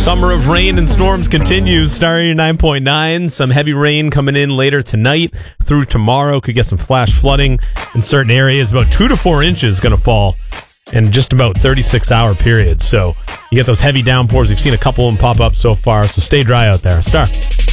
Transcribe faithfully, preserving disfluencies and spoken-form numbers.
Summer of rain and storms continues. Star nine point nine. Some heavy rain coming in later tonight through tomorrow. Could get some flash flooding in certain areas. About two to four inches going to fall in just about thirty-six hour periods. So you get those heavy downpours. We've seen a couple of them pop up so far. So stay dry out there. Star.